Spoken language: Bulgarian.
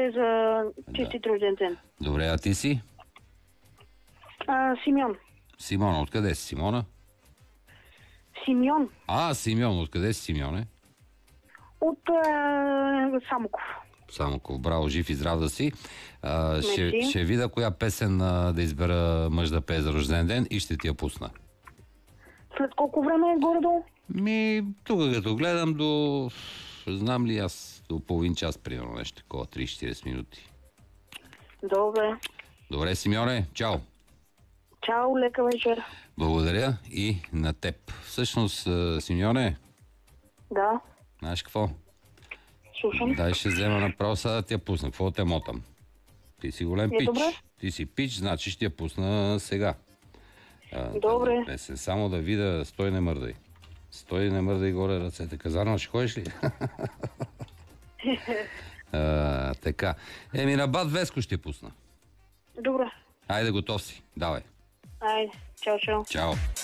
поздравя за честит рожден ден. Добре, а ти си? Симеон. Симона, откъде си, Симона? Симеон. Симеон, откъде си, Симеоне? От Самоков. Самоков, браво, жив и здрав да си. Мерси. Ще видя коя песен да избера мъж да пее за рожден ден и ще ти я пусна. След колко време е горе-долу? Тук като гледам до... Знам ли аз, до половин час, примерно, нещо такова, 30-40 минути. Добре. Добре, Симеоне, чао! Чао, лека вечер. Благодаря и на теб. Всъщност, Симеоне, Да, знаеш какво? слушам. Дай ще взема направо сега да ти я пусна. Какво те мотам? Ти си голем пич. Добре. Ти си пич, значи ще я пусна сега. Добре. Песен. Само да видя, стой не мърдай. Стой не мърдай горе ръцете. Казарма, ще ходиш ли? Така. На Бат Веско ще пусна. Добре. Айде, готов си. Давай. Айде, чао, чао. Чао.